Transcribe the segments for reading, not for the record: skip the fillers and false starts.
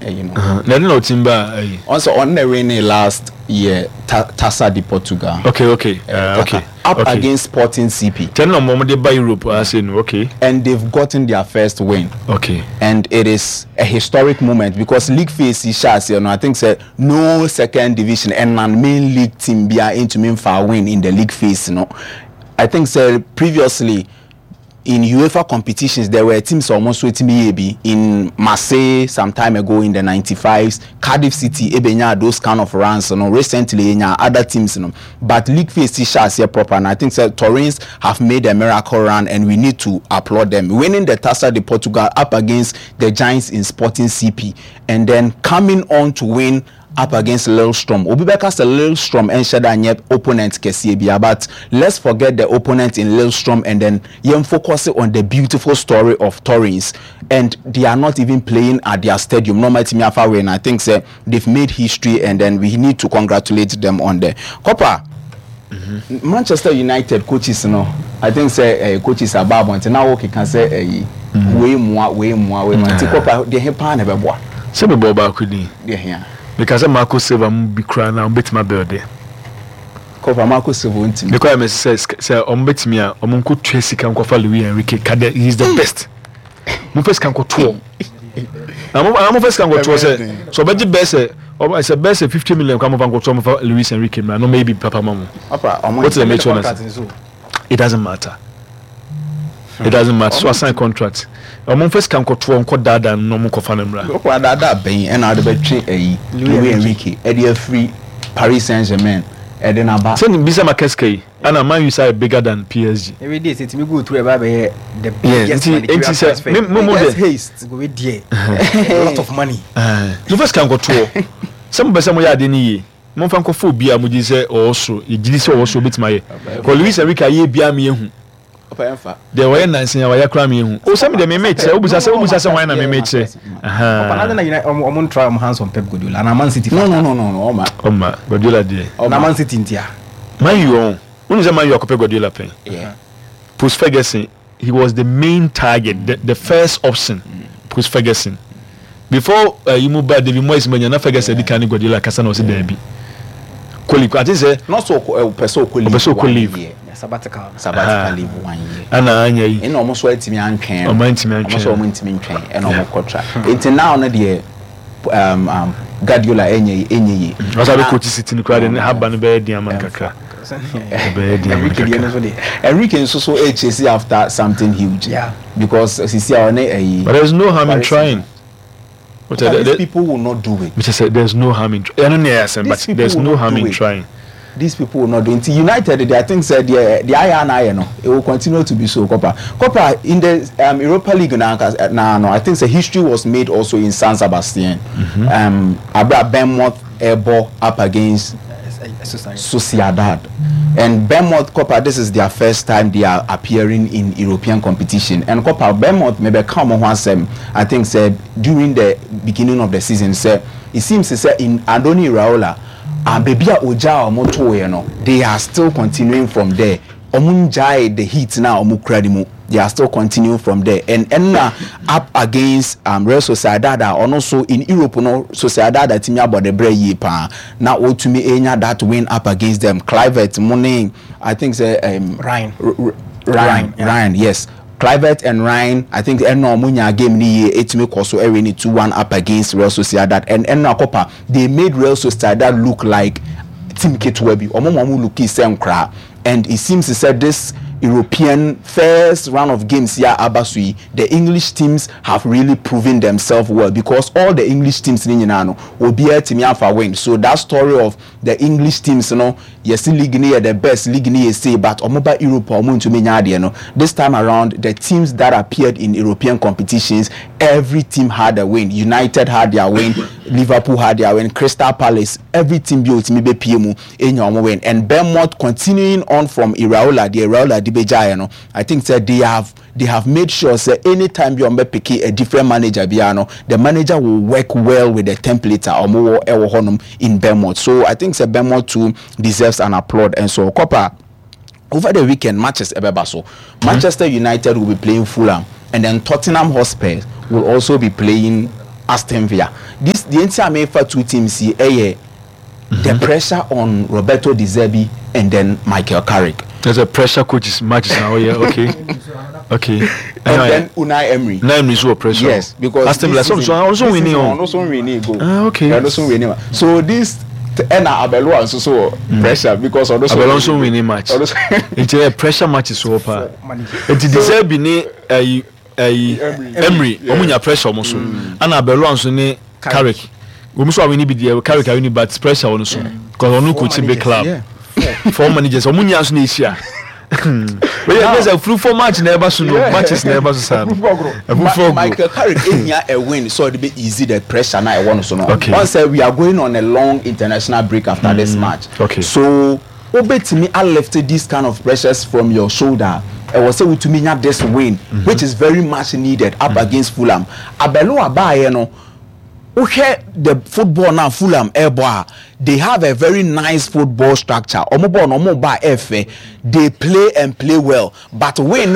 you know. Na no timba. Also on the rainy last year, Taça de Portugal. Okay. Okay. Against Sporting CP. Tell them mom they buy Europe. I say no. Okay. And they've gotten their first win. Okay. And it is a historic moment because league phase is shas, you know. I think say no second division and main league team be into mean for win in the league phase, you know. I think say previously in UEFA competitions, there were teams almost waiting me in Marseille some time ago in the 95s, Cardiff City, Ebenya, those kind of runs, you know, recently, other teams, you know. But league phase is here proper, and I think that Torrens have made a miracle run, and we need to applaud them. Winning the Taça de Portugal up against the Giants in Sporting CP, and then coming on to win up against Lillestrøm. Obibeka the Lillestrøm and Shadanyep opponent Kesibia, but let's forget the opponent in Lillestrøm and then focus on the beautiful story of Torrens. And they are not even playing at their stadium. No matter me, and I think they've made history, and then we need to congratulate them on the Copper. Manchester United coaches, I think coaches are bad ones. Now okay can say way more. Copper they have pan never boy. Say me boba kudi. Yeah. Because Marco Silva be crying now, bet my birthday. Copper Marco Silva, because I say, bet me, Munko Tracy can call Louis Enrique. He's the best. Mufes can go to. I'm first can go to. So, but the best, I said, best 50 million come over and go to Luis Enrique. No, maybe Papa Mamu. What's the major? It doesn't matter. It doesn't matter. So I sign contract. I'm first can go to Uncle Dada and no more cofanamra. Dada Bain and I'll be Louis Enrique, Eddie free Paris Saint-Germain, and then about sending Bisa Makeske, and a man you say bigger than PSG. Every day, it's me go to the biggest haste go with a lot of money. You first can go to some Besamoya Deni. Monfankophobia, Mujise also, you did so also bit my Luis Enrique, ye be me. There were nice in our cramming. Oh, some of them made say, Obusa, wine and made say, I'm try hands on Pep Guardiola and a Man City. No, Oma, Guardiola dear. Man City in Tia. My own, when is a man you Pep Guardiola pay? Yeah. Post Ferguson, he was the main target, the first option. Post Ferguson. Before you move back, David Moyes, when you're not Ferguson, the kind Guardiola, Cassano was derby. Colleague, I think say, not so person could leave. Sabbatical leave 1 year. And almost wait me and train. Almost train and almost contract. It's now not the Guardiola any. Was I could sit in the crowd and have a bed, Yamanka. Enrique is also HSC after something huge. Yeah. Because but there's no harm in trying. But people will not do it. Which I said there's no harm in trying. But there's no harm in trying. These people will not do it. United, I think said the INI, it will continue to be so. Copper in the Europa League now. I think the history was made also in San Sebastian. Bournemouth airball up against Sociedad, and Bournemouth Copper. This is their first time they are appearing in European competition. And Copper Bournemouth maybe come on once. I think said during the beginning of the season, said it seems to say in Andoni Iraola. Baby Oja Moto, they are still continuing from there. Omunjai the heat now Omukradimu. They are still continuing from there. And up against Real Sociedad, and also in Europe, Sociedad that team about the Bray pa. Now to me that win up against them. Clivert, Monet, I think Ryan, yes. Clivert and Ryan, I think Munya game ni it make also 2-1 up against Real Sociedad and Copa. They made Real Sociedad look like Team Ketwebi. Omomamu looky same crap. And it seems to say this European first round of games here Abasui, the English teams have really proven themselves well because all the English teams will be a team for win. So that story of the English teams, yes, league near the best league near say, but Omoba Europe this time around the teams that appeared in European competitions, every team had a win. United had their win, Liverpool had their win, Crystal Palace, every team built me be PMU in your win. And Bournemouth continuing on from Iraola, the Iraola Dibeja, I think that they have made sure that anytime you are picking a different manager, the manager will work well with the template or more in Bournemouth. So I think that Bournemouth too deserves an applaud. And so Copper over the weekend matches Ebebaso, Manchester United will be playing Fulham, and then Tottenham Hotspur will also be playing Aston Villa. This the entire main for two teams here. The pressure on Roberto De Zerbi and then Michael Carrick. There's a pressure coaches matches now. Yeah, okay. And then Unai Emery. Unai Emery is pressure. Yes, because Aston Villa also winning. Also winning goal. Okay. Also winning. So this and Abelo also pressure because Abelo also winning match. It's a pressure match is so far. It De Zerbi ni Emery. Omunya pressure almost. And Abelo also ni Carrick. We must win the Carrick win but pressure on so because on coach big club. Four managers omunya also ni isia. But yeah, there's a through four match never so no matches never so Michael Carrick a win so it be easy the pressure now I want so no. Once we are going on a long international break after this match. Okay. So obetimi I lifted this kind of pressures from your shoulder. I was able to mean this win which is very much needed up against Fulham. Abelo Abaye no the football now Fulham Airboy they have a very nice football structure they play and play well but when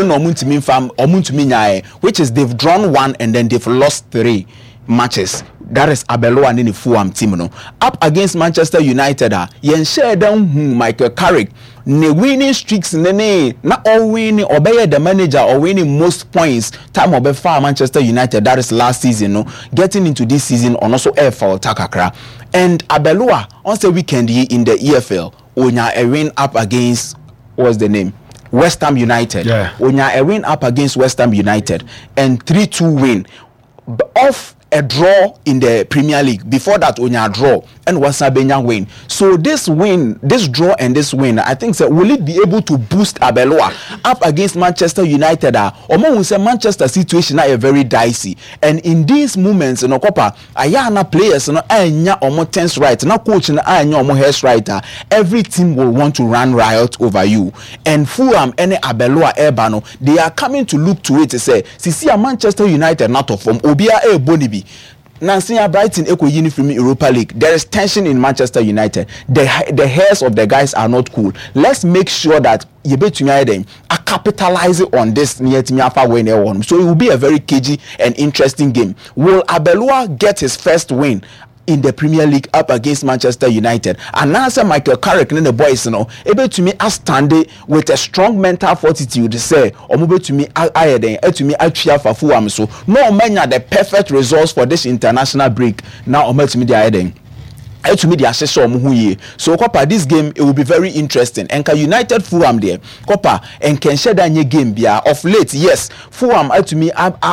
no which is they've drawn 1 and then they've lost 3 matches. That is Abelo and the Fulham team no up against Manchester United yen share down Michael Carrick ne winning streaks ne na all winning obey the manager or winning most points time obe far Manchester United that is last season no getting into this season on also air for Takakra and Abelo on the weekend in the EFL onya a win up against what's the name West Ham United onya a win up against West Ham United and 3-2 win off a draw in the Premier League. Before that, Onya draw and Wasabenya win. So this win, this draw and this win, I think so, will it be able to boost Abeloa up against Manchester United? Omo say Manchester situation are very dicey, and in these moments, no kopa ayana players no anya omo tense right, na coach na anya omo hair right. Every team will want to run riot over you. And Fulham and Abeloa Ebano, they are coming to look to it to say, see Manchester United not of from Obia Bonibi. Nancy Brighton Eco Uniform Europa League. There is tension in Manchester United. The hairs of the guys are not cool. Let's make sure that you bet them are capitalizing on this near Timiafa win one. So it will be a very cagey and interesting game. Will Abeloa get his first win in the Premier League up against Manchester United? And now say Michael Carrick and the boys able to me as standing with a strong mental fortitude to say able to me to me actually for Fulham so no many the perfect results for this international break now to me the to me the so Copa this game it will be very interesting and can United Fulham there Copa and can share that game bia of late yes Fulham to me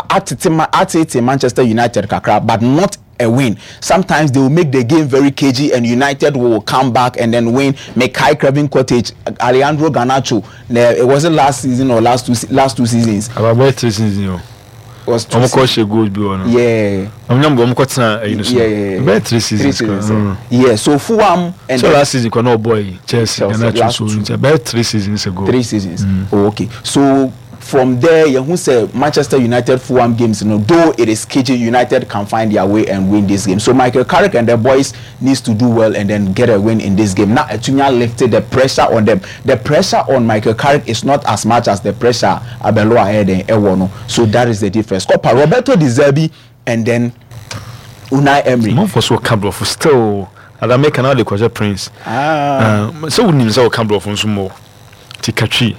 at Manchester United kakra but not a win. Sometimes they will make the game very cagey and United will come back and then win. Mekai Craven Cottage, Alejandro Garnacho. It wasn't last season or last two seasons. About 3 seasons, was good yeah. About 3 seasons. Yeah, so Fulham and so last season no boy Chelsea about 3 seasons ago. 3 seasons. Oh, okay. So from there, you say Manchester United Fulham games, though it is cagey, United can find their way and win this game. So Michael Carrick and the boys needs to do well and then get a win in this game. Now Etunya lifted the pressure on them. The pressure on Michael Carrick is not as much as the pressure Abeloa had in Ewono. So that is the difference. Copa Roberto De Zerbi and then Unai Emery. Mom for so Campbell for still Adame now the Kwaja Prince. So we need to Campbell from some more. Tikachi.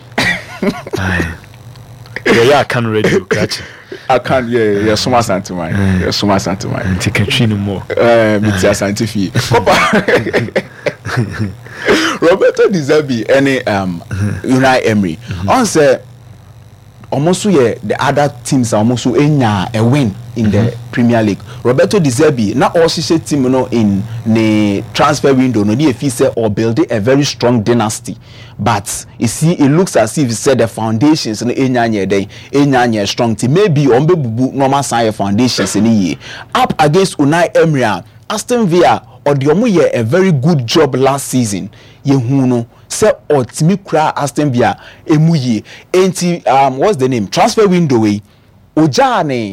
Yeah, I can radio catch. I can't. Yeah. So much to mine. Yeah, so much to mine. Take a tree no more. It's scientific. Roberto De Zerbi, any Unai Emery. On say almost the other teams are almost a win in the Premier League. Roberto De Zerbi now also team in the transfer window no dey say or build a very strong dynasty. But you see it looks as if said the foundations no enya strong team. Maybe on bebubu normal sign foundations in year. Up against Unai Emery, Aston Villa or the omo a very good job last season. Yehuno say otimi kra Aston Villa emuye enti what's the name transfer window we ojane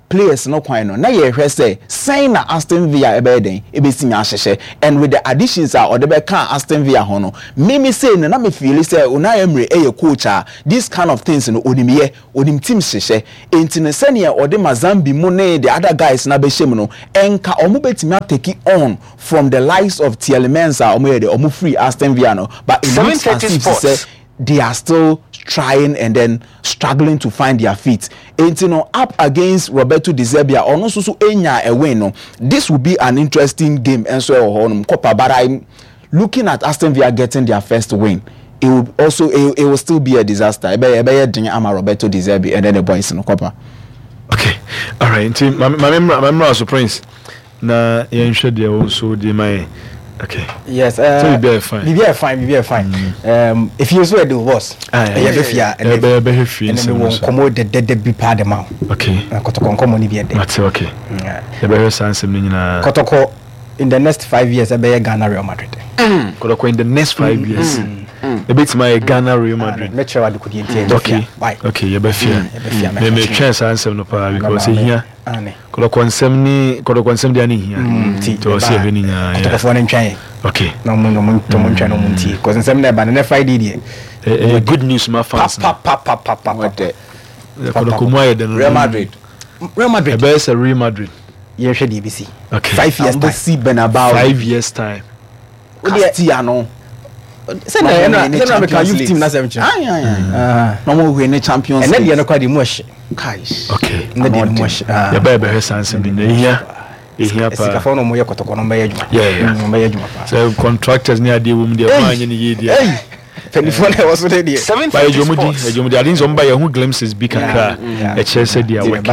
players no kwan no na ye hwe say sign na Aston Villa ebeden ebesimi ahyehye and with the additions or the be kan Aston Villa ho no me say na me feel say Unai Emery eye coach this kind of things no onim team hyehye enti ne sene or the Mazambi mu ne the other guys na be hyem no enka omo betimi take on from the likes of Tielemans omo free Aston Villa no but it looks as if say they are still trying and then struggling to find their feet. And up against Roberto De Zerbi or no so enya a win. No, this will be an interesting game. And so but I'm looking at Aston Villa getting their first win. It will also it will still be a disaster. Ama Roberto De Zerbi and then the boys in the Copa. Okay, all right. My memory also Prince. Na you should also do my. Okay. Yes. So be fine. Be fine. If you swear the boss, you be fear and then we commode the be part amount. Okay. Kotoko komo ni be there. Okay. The be sense ni nyina. Kotoko in the next 5 years be Ghana Real Madrid. Kotoko in the next 5 years. A bit my Ghana Real Madrid. Make sure I could okay. Okay, you be fear. Me chance answer no pa because here Kotoko nsem dia ni here. To see be ni nya. Kotoko fo ntwan. Okay. No mo ntwan no mo nti because nsem na ba na Friday dey. Good news my fans. What the Kotoko mo aye Real Madrid. Be say Real Madrid. You should DBC. Okay. 5 years time. See Benabao 5 years time. Castellano. Say na American youth team na 7. No more win Champions League. And then they no quite much. Okay. Na dey much. Ya ba be sense bi na here pa. Sika fo no mo ye kotoko no be adwuma. Yeah. No be adwuma pa. So contractors ni ade wo mu dey ma anye ni ye dey. Penifone was so dey. By Jomudi I didn't somebody who glimpses big kakra. E che say they are working.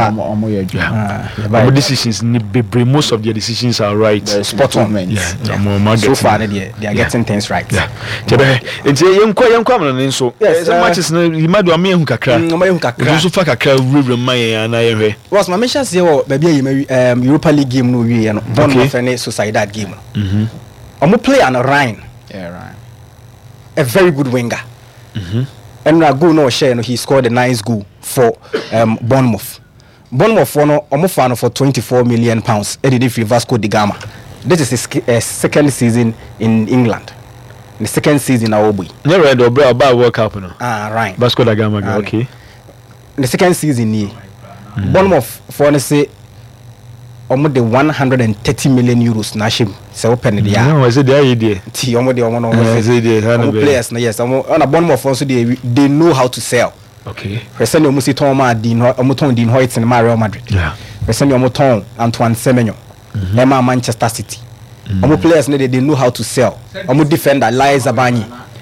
Omo decisions ni be most of their decisions are right. Spot on. So far they are getting things right. Yeah. Tebe enti yenko amana nso. Some matches na imadu am ehu kakra. Odu so fa kakra wurwura man yan na yehwe. Was my mention say o ba bia Europa League game no wie no. Bournemouth and Sociedad game no. Omo play an Ryan. Yeah, Ryan. A very good winger. And na goal no share no he scored a nice goal for Bournemouth. Bournemouth for 24 million pounds. Edited for Vasco da Gama. This is his second season in England. The second season na Obi. You read about World Cup no. Right. Vasco da Gama okay. The second season ni Bournemouth for no say almost the 130 million euros na shim se open the no I said there idea ti almost the players na yes on a Bournemouth also they know how to sell. Okay. Person you must ton ma din omoton din Hoyt in Real Madrid. Yeah. Person you omoton Antoine Semenyo. Emma Manchester City. Omo players they know how to sell. Omo defender Liza Bani.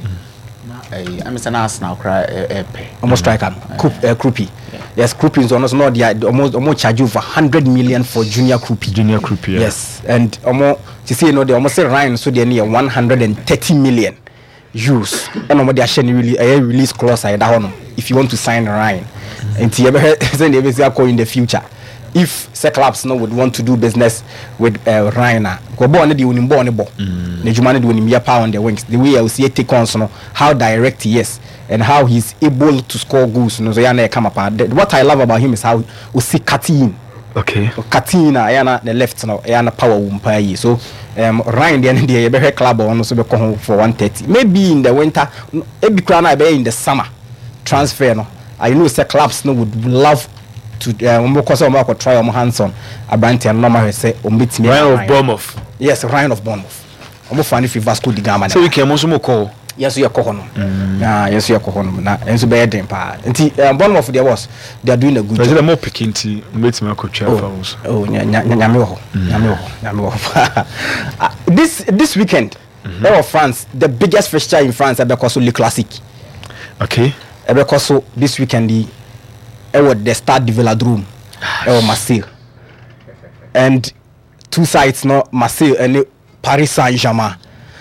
I'm saying Arsenal cry almost striker Krupi. Yes, Krupi is almost not there. Almost charge you for 100 million for Junior Krupi. Yeah. Yes, and almost to say they almost say Ryan so they near 130 million euros. And almost they are sharing really a release clause I that if you want to sign Ryan. And to ever then they will in the future. If clubs would want to do business with Ryan, go born the unimborn ball. The Jumani do him power on the wings. The way I will see it take on how direct he is and how he's able to score goals. No, so come apart. What I love about him is how we see cutting. Okay. Cutting the left now, power wumpa. So Ryan the end the club on also be for 130. Maybe in the winter, maybe crown be in the summer transfer. No, I know clubs would love to because I'm try hands on Abranti and normal say Ryan of Bournemouth. Yes, Ryan of Bournemouth. I'm funny if Vasco da Gama. So you can also call. Yes, you are call. Yes, you are call. Na enso be dem pa. Nti Bournemouth they are doing a good job. Is more picking meet my coach also. Oh, nyame ho. This weekend, France, the biggest fixture in France because Le Classique. Okay. Because this weekend the Stade de Vélodrome Marseille and two sides Marseille and Paris Saint-Germain.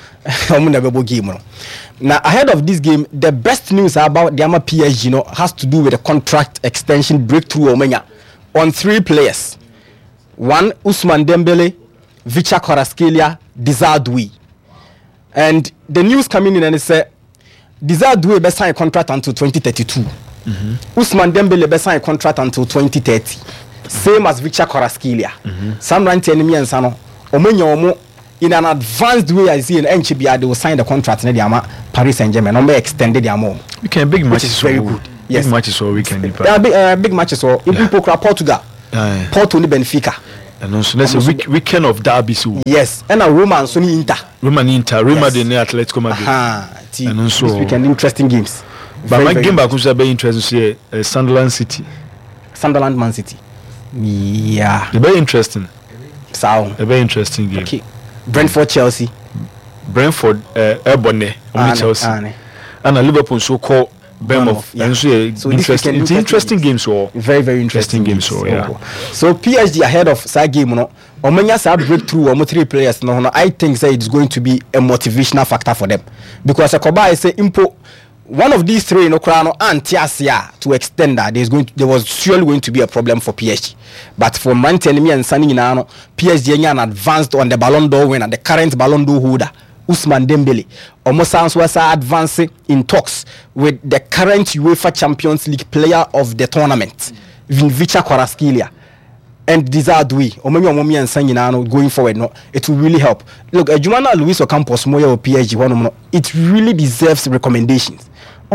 Now ahead of this game, the best news about the PSG has to do with the contract extension breakthrough on 3 players. 1 Ousmane Dembele, Vicha Kvaratskhelia, Desire Doué. And the news coming in and it said Desire Doué will sign a contract until 2032. Ousmane Dembele will sign a contract until 2030. same as Victor Kvaratskhelia. Some run enemy and Sano. Omenyo in an advanced way, I see in NCBA, they will sign the contract in the Paris Saint-Germain, or extended their more. We can big matches, is very good. Yes, big matches or weekend. Big matches or even Portugal, Porto, Benfica. And also, that's a weekend of derbies. Yes, and a Roma and Sony Inter. Roma, the Atletico Madrid. And also, this weekend interesting games. But my game back was very interesting. Sunderland City, Sunderland Man City. Yeah, very interesting. So a very interesting game. Okay. Brentford Chelsea. Brentford Ebony Chelsea. And Liverpool so called Bournemouth. Yeah. So interesting. It's interesting games. So very interesting games. So yeah. So PSG ahead of that game, no. Omenya sa breakthrough or 3 players. No, I think that it's going to be a motivational factor for them because Akoba is say impo. One of these 3, no crown and Tiasia to extend that there was surely going to be a problem for PSG. But for Mantenemi and Sani Nano, PSG and advanced on the Ballon d'Or winner, the current Ballon d'Or holder, Ousmane Dembele. Almost sounds was advancing in talks with the current UEFA Champions League player of the tournament, Victor Kvaratskhelia. And desired we, Omenyo and Sani Nano going forward, no, it will really help. Look, Jumana Luis Ocampos Moya or PSG, it really deserves recommendations.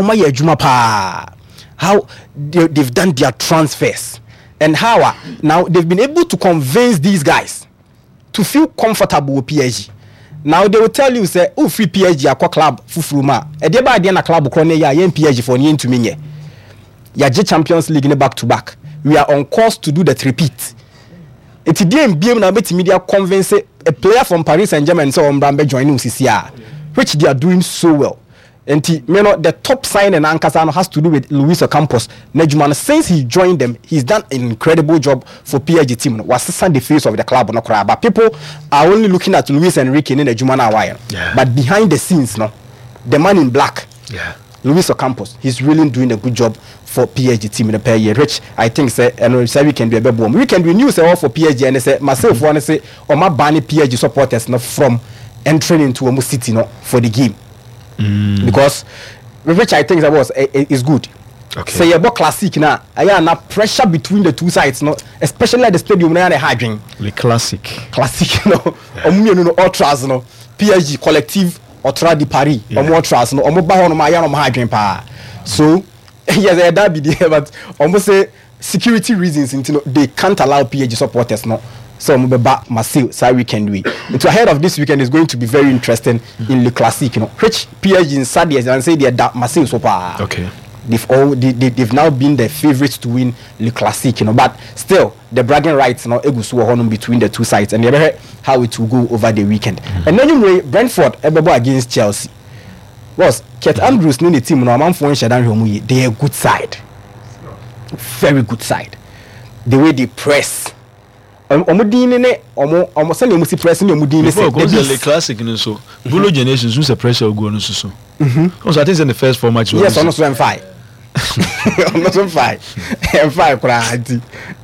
How they've done their transfers and how now they've been able to convince these guys to feel comfortable with PSG. Now they will tell you say, oh, free PSG aqua club fufuruma. E dey ba dey na club kro na ya PSG for ni ntumi nye. Ya J Champions League ne back to back. We are on course to do the repeat. Eti dey mbiem na beti media convince a player from Paris Saint-Germain so Mbambe joining CCA, which they are doing so well. And the top sign in Ankasano has to do with Luis Ocampos. Nejuman, since he joined them, he's done an incredible job for PSG team. Was the face of the club, no crap. But people are only looking at Luis Enrique in Nejumana Wire. But behind the scenes, no, the man in black, Luis Ocampos, he's really doing a good job for PSG team in the per year. Which I think say, we can be a better. We can renew say all for PSG and say myself want to say, or my banny PSG supporters no from entering into Omo City no for the game. Because which I think that was is good. Okay. So you're classic now. I have pressure between the two sides, no, especially at the stadium now. The classic, no, ultras, no, PSG collective ultra de Paris, ultras, no, so yes, I that be there, but almost say security reasons, they can't allow PSG supporters, no. So I'm back Marseille, so we can do it. Into ahead of this weekend is going to be very interesting in Le Classique, which PSG in Saudi and say they're that Marseille so far. Okay. They've now been the favorites to win Le Classique, but still the bragging rights between the two sides, and you ever heard how it will go over the weekend. And then you Brentford against Chelsea. Was Ket Andrews no the team no man for they are a good side. Very good side. The way they press. Omudini ne omo send you press ni omudini say the classic no so Bulo Generations who's a pressure go no so also I think in the first 4 matches yes almost went 5 almost went 5 quality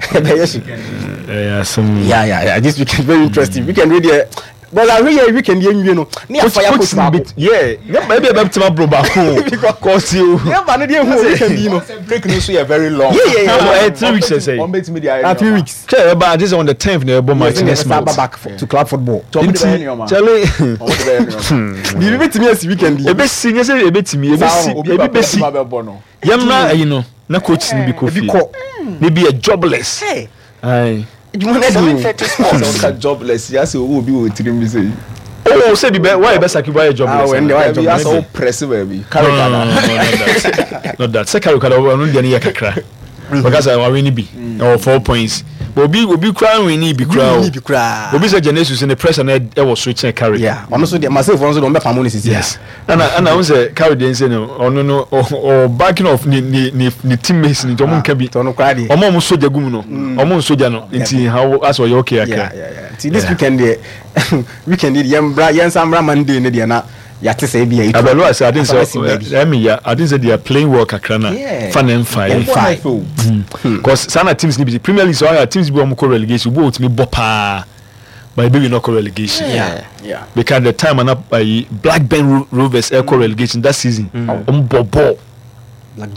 yeah this weekend very interesting we can really but I really weekend you know near fire push bit maybe about to bro back because you but no dey weekend you know break no so very long 3 weeks I say 3 weeks but this is on the 10th na ebo match next month back to club football Charlie the bit me this weekend e be sing say e be timi e be si yamna you know na coach ni bi kofi ni be a jobless aye you want to jobless yes who be with me say oh say be why be saki why jobless when they are so pressive baby not that say carry kada no dey na kakra because I win be or 4 points obi crown win be crown obi say Genesis in the press and e was switching carry honestly the myself also don't be pamoni sisi yes and I was carry dey say no or backing of ni teammates ni omo nka bi omo soja gum no omo soja no nti how as you okay see this weekend there weekend yen samra Monday ne dey na yate say be it abelo say I didn't say they are playing well kakrana fun and five because sana teams ni Premier League so our teams be on relegation we ultimate bopa but maybe not relegation because the time and up by Blackburn Rovers relegation that season bobo Blackburn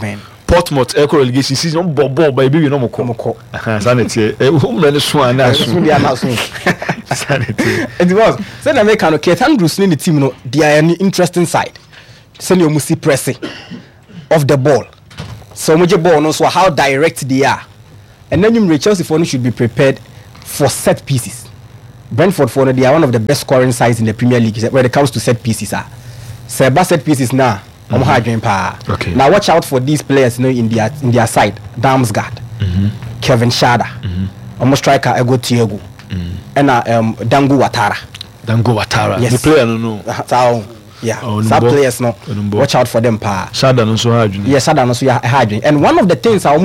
Portsmouth echo relegation season ball by baby no moko sanity umre so ana so dia na so sanity it was say na make no Keith Andrews ni the team no they are an interesting side send you see pressing of the ball so much ball no so how direct they are and then you Chelsea for should be prepared for set pieces. Brentford for they are one of the best scoring sides in the Premier League when it comes to set pieces set pieces now. Okay. Now watch out for these players, in their side. Damsgaard, Kevin Schade, almost striker Ego Thiago, and Dango Ouattara. Yes. The player no. Some players no. Watch out for them Schade no so hard. Yes, Schade no so hard. And one of the things how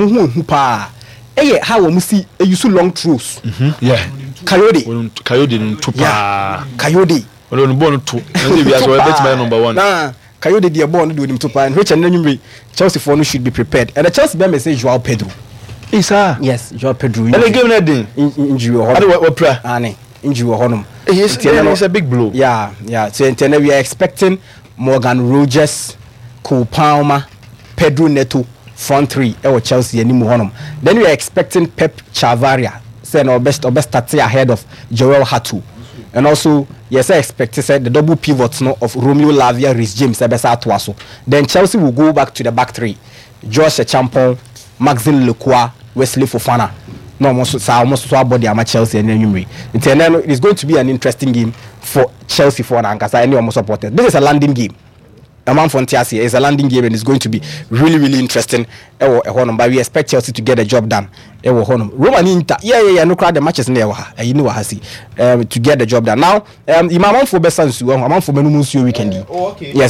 how we see you so long throws. Yeah. Coyote no tupa. Coyote. No born to. That's my number one. Coyote the ball do him to plan which and then Chelsea for no should be prepared. And the Chelsea be say Joao Pedro. Yes, Joao Pedro. And the game na din injury what pra? Injury honum. Yes, it's a big blow. Yeah. So we are expecting Morgan Rogers, Cole Palmer, Pedro Neto front three or Chelsea and honum. Then we are expecting Pep Chavaria, say our best start ahead of Joel Hatu. And also, yes, I expect to say the double pivots of Romeo Lavia, Rhys James, Ebesa Atuaso. Then Chelsea will go back to the back three. Josh Champon, Maxime Lecroix, Wesley Fofana. No, almost body ama Chelsea and then it's going to be an interesting game for Chelsea for Ankasa and almost supported. This is a landing game. A man from Tiasi is a landing game and it's going to be really, really interesting. But we expect Chelsea to get the job done. Roman Inter, no crowd the matches near you know what I see to get the job done. Now, Imam for best sense, I'm for Menumusio weekend. Yes,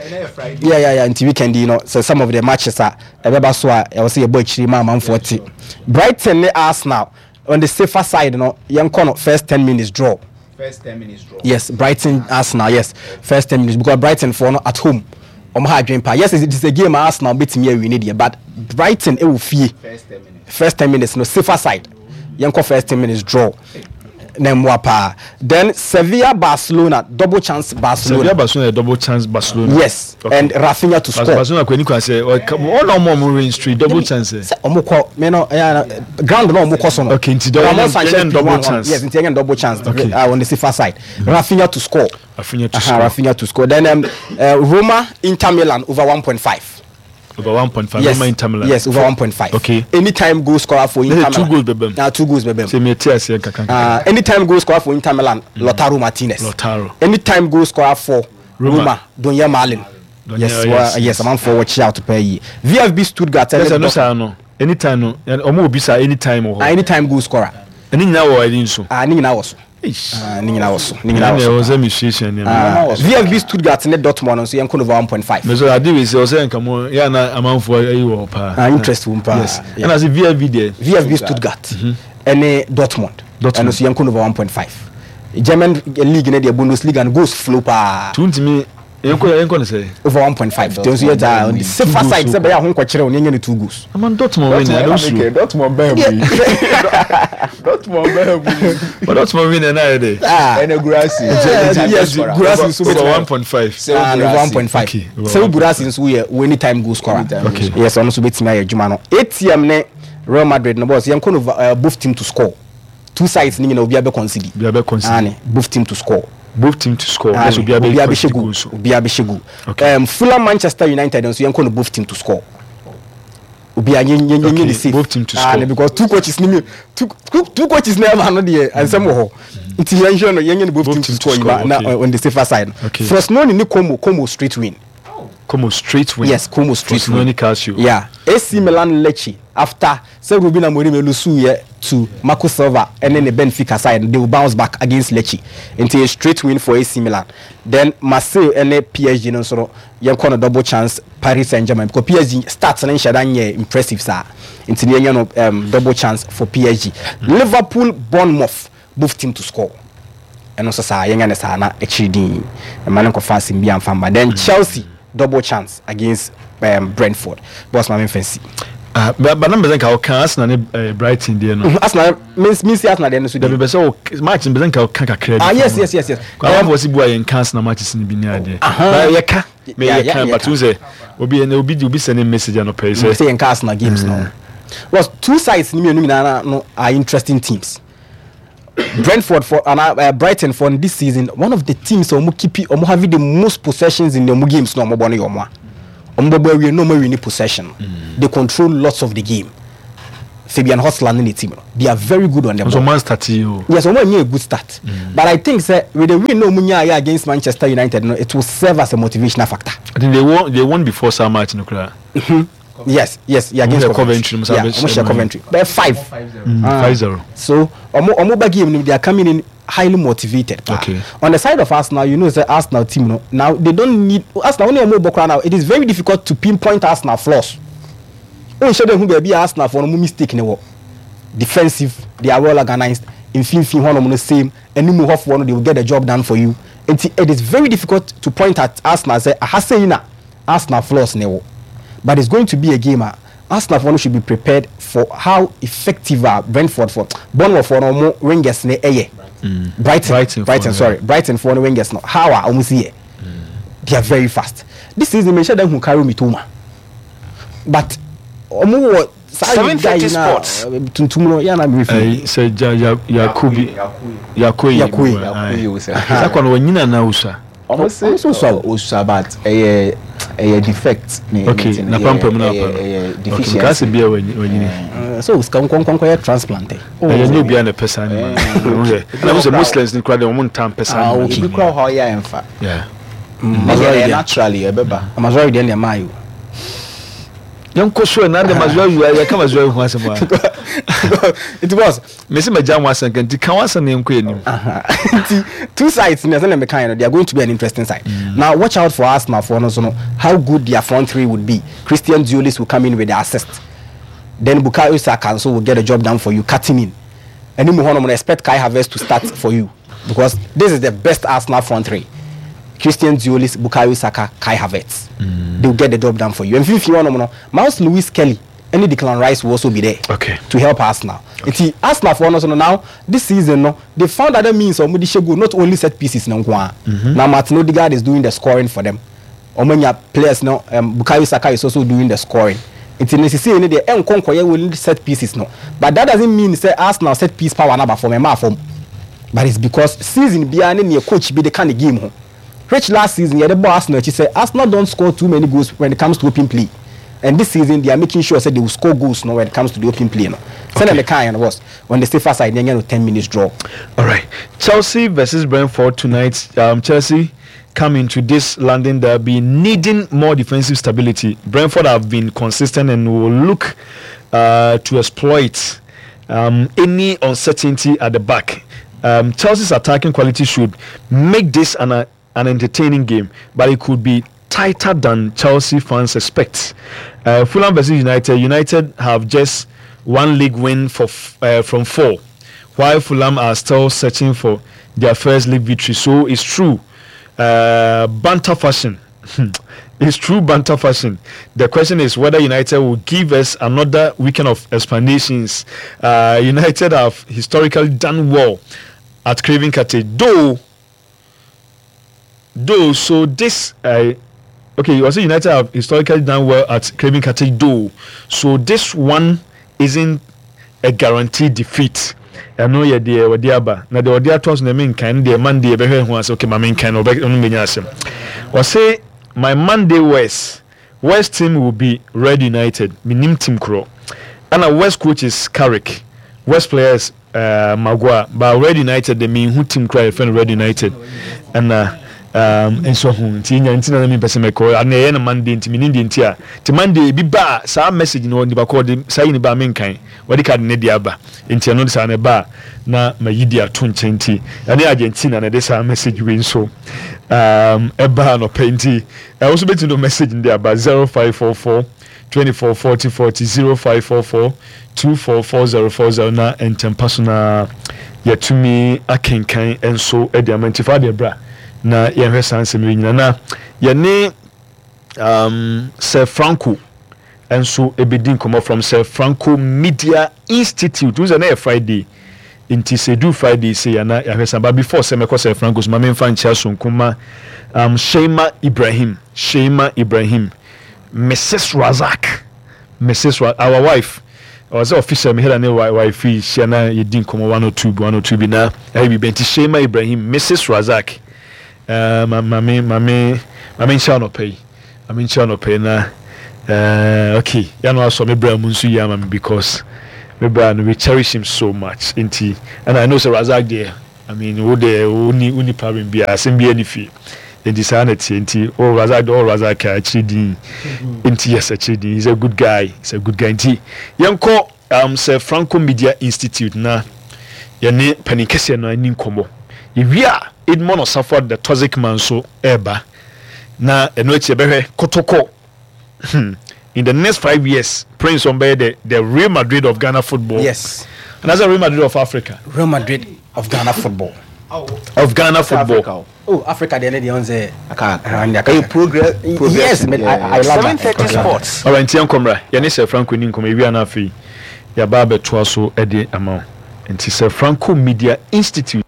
and weekend, so some of the matches are I will say a boy Chima 40. Brighton Arsenal on the safer side, young corner first 10 minutes draw. First 10 minutes draw. Yes, Brighton Arsenal. Yes, first 10 minutes because Brighton for at home. Yes, it is a game Arsenal beating me we need here, but Brighton it will fee. First 10 minutes, no safer side. Young first 10 minutes draw. Then Sevilla Barcelona double chance Barcelona. Sevilla Barcelona double chance Barcelona. Yes, okay. And Rafinha to score. Barcelona can say all more range street double chance. Ground no more so. Okay, double chance. Yes, into double chance on the safer side. Rafinha to score. Rafinha to score. Then Roma Inter Milan over 1.5. Over 1.5. Yes. Roma Inter Milan. Yes, over 1.5. Okay. Anytime goal scorer for Inter Milan. 2 goals bebem. 2 goals bebem. Say me TS kaka. Anytime goal scorer for Inter Milan, Lautaro Martinez. Anytime goal scorer for Roma, Donya Malin. Yes, I'm for watch out to pay. VfB Stuttgart. Yes, no. Anytime no. Omo bisa anytime or. Anytime goal scorer. Any now or I didn't so. Any now also. VfB Stuttgart net Dortmund so yanko over 1.5. Meso adi we say say nka ya na amanfo ayi wo pa. Interest wo pa. Yes. And as VfB there. VfB Stuttgart. And Dortmund. And so yanko over 1.5. German league na the Bundesliga and goes flow pa. Tuntimi yanko say over 1.5. Those you on the safer side say be ya ho kwakire on yenye 2 goals. Aman Dortmund win na do so. Dortmund be. Dortmund win na dey. And Gurasi. Yes, Gurasi so over 1.5. Over 1.5. So Gurasi so we anytime goal scorer. Okay. Yes, on so betima ya juma no. ATM ne Real Madrid no boss yanko both team to score. Two sides ni na obi abe concede. Both team to score. Both team to score. Yes, obi abe shegu. Fulham Manchester United and so yanko both team to score. Obi anye see both team to score. Because two coaches never no there and some ho. Nti yanjo no yenye both team to score na on the safer side. First no ni Como straight win. Como straight win. Yes, Como straight win. Yeah. AC Milan Lecce after Rubin Amorim lusu here to Marco Silva and then the Benfica side they will bounce back against Lecce into a straight win for AC Milan. Then Marseille and PSG no so yanko na double chance Paris Saint-Germain because PSG starts na shadanye impressive sir. Into the double chance for PSG. Liverpool Bournemouth both team to score. And also sa yenga na sa na HD e man ko fancy bi amfamba. Then Chelsea double chance against Brentford. Boss my fancy. But numbers like how Arsenal Brighton there no. Arsenal means Arsenal there no so. There be so match be like how kaka credit. Yes. Kwa was ibu ayen Arsenal matches ni bi ni ade. But but who's a obi sending message and pay say in Arsenal games now. Was two sides no are interesting teams. Brentford for Brighton for this season, one of the teams having the most possessions in the games no we no more win possession. They control lots of the game. Fabian Hosland in the team, they are very good on the ball. So man start you. Yes, a good start. But I think with the win no munya against Manchester United, it will serve as a motivational factor. I think they won before some match no clear. Yes, against Coventry. Coventry. But 5-0. So Omoba game they are coming in highly motivated. Okay. On the side of Arsenal, the Arsenal team now they don't need Arsenal only Omoba now. It is very difficult to pinpoint Arsenal flaws. Oh, show them who be Arsenal for no mistake in the war. Defensive, they are well organized. In one of the same, and you move one, they will get the job done for you. And it is very difficult to point at Arsenal and say, Arsenal flaws in the war. But it's going to be a game. Arsenal should be prepared for how effective Brentford for Bournemouth for no more wingers ne Brighton for no wingers no. How are almost here? They are very fast. This is the measure them who carry Mitoma. But 750 sports. Tuntumro yana briefly. Say Yakubi. Zakwan wanyina na usa. Also but a defect. Okay, na pampa mu na pampa. Deficiency. Kasi bia wanyini. So uska konko transplant. Ya no bia na person man. Na was Muslims ni kwade omo ntam person. Okay. Bi kwa ho ya emfa. Yeah. Naturally ebeba. Amazori dey na mayo. Young Kosho na de mazwa ya kama mazwa hu asem a. It was Messi Majam was and can was an enim. Two sides in the kind they are going to be an interesting side. Now watch out for Arsenal for how good their front three would be. Christian Diolis will come in with the assist. Then Bukayo Saka also will get the job done for you, cut him in. And then expect Kai Havertz to start for you because this is the best Arsenal front three. Christian Diolis, Bukayo Saka, Kai Havertz. They will get the job done for you. And if you want Miles Lewis Kelly, any Declan Rice will also be there to help Arsenal. Okay. Arsenal for us now this season, they found other means of Modishego not only set pieces now. Now Martin Odegaard is doing the scoring for them. Omanya players now, Bukayo Saka is also doing the scoring. It's necessary the Nkonkwo will set pieces now. But that doesn't mean say Arsenal set piece power number for me form. But it's because season behind your coach be the kind of game. Rich last season, the Arsenal, she said Arsenal don't score too many goals when it comes to open play. And this season, they are making sure that they will score goals when it comes to the open play. Send them the kind was when the safer side, they're 10 minutes draw. All right. Chelsea versus Brentford tonight. Chelsea come into this London derby needing more defensive stability. Brentford have been consistent and will look to exploit any uncertainty at the back. Chelsea's attacking quality should make this an entertaining game, but it could be tighter than Chelsea fans expect. Fulham versus United have just one league win from 4, while Fulham are still searching for their first league victory. So it's true banter fashion. It's true banter fashion. The question is whether United will give us another weekend of explanations. United have historically done well at Craven Cottage, though so this okay, also United have historically done well at Craven Cottage, though so this one isn't a guaranteed defeat. I know you're there with the Abba. Now the other toss the main kind, the Monday ever who was okay, my main kind of back on the or say my Monday West team will be Red United, minim team crow. And our West coach is Carrick. West players Magua, but Red United they mean who team cry friend Red United. And so ntina me pese me call and na Monday ntimi ni ntia ti Monday bi ba sa message no ni ba call dem sai ni ba men kan wadi card ne dia ba ntia no sa ne ba na mayidi ato nchenti and Argentina na de sa message we so eba no penti also beti no message in there ba 0544 24 40 40 0544 244040 na entempersona yetumi akenkan enso ediamantifa de bra na yɛhwɛ sanse me nyina na yɛne Sir Franco enso ebedi nkɔmɔ from Sir Franco Media Institute was na Friday inti se do Friday say yɛhwɛ san but before Sir Meko Sir Franco so ma me mfa nkyia so nkoma Shema Sheima Ibrahim, Mrs. Razak, our wife. I was official me here na wife she na you didn't come 102 be na I be benti Sheima Ibrahim, Mrs. Razak. Mami channel pay. Mami channel pay na okay. Ya no aso me bra mu nso ya mami because me bra no we cherish him so much inti and I know Sir Razak there. I mean wo there uni pabin bia asem bia ni fi. Inti sanity inti Razak actually inti yes actually he's a good guy. Inti yanko Sir Franco Media Institute na yene panikese no ani nkomo. Iwia Edmond Osafo the Toxic Man so eba na eno echi ebehwe kotoko in the next 5 years Prince Ombe the Real Madrid of Ghana football. Yes. And that's a Real Madrid of Africa. Real Madrid of Ghana football. Of Ghana football. Africa. Oh, Africa the other ones progress. Yes, I love 730 sports. All right, Ntian Komra. Yani Sir Franco ni nkomo ewi anafi. Ya ba beto so ede amount. Nti Sir Franco Media Institute.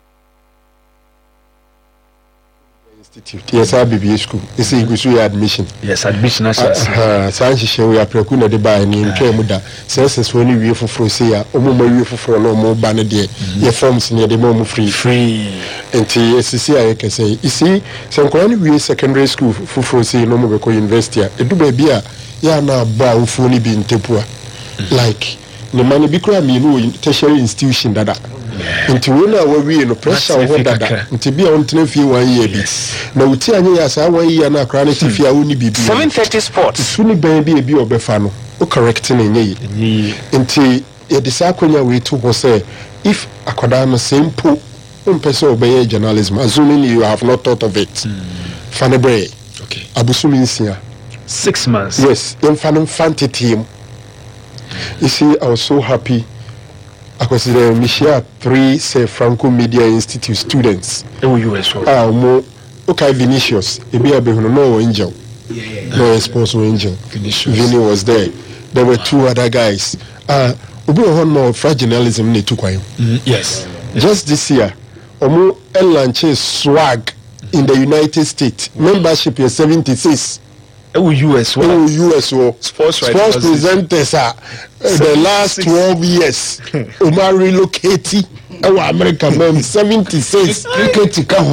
Yes, BBA school. It's a good admission. Yes, admission. Sanchi show ya prekuna de ba ni ntwe muda. Sense when we for free ya omo we for no mo ba ne de ye forms ne de mo free. Enti SCC I can say. You see, some we secondary school for free no mo be ko university. Edu ba bia ya na ba ufu ni bi ntepua. Like the money be kura me no tertiary institution dada. Nti we na we no pressure ho dada. Nti bia on tena fie 1 year bi. Na uti anye ya sa 1 year na akra na tifie a woni bibi. 730 sports. Suni ban bi ebi obefa no. O correct na nye yi. Nti e disa akonya we to ho say if akoda no simple person obey journalism assuming you have not thought of it. Fanebre. Okay. Abusumi nsia. 6 months. Yes, infant team. You see, I was so happy. I consider Michelle 3 Sir Franco Media Institute students. Okay, Vinicius. No angel. No sponsor angel. Vinny was there. There were 2 other guys. Obi one more journalism ne tukwayo. Yes. Just this year, Omo launch swag in the United States. Membership is 76. US sports presenters are the last 12 years Omar relocated our American mem 76 cricket come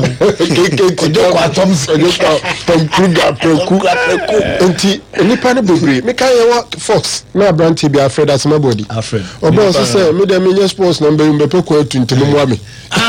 Tom Kruger enti nipa ne bebre me kan ye Fox na branch be afraid as my body obo so say me dem nye sports number me pe ko atuntimo mo ame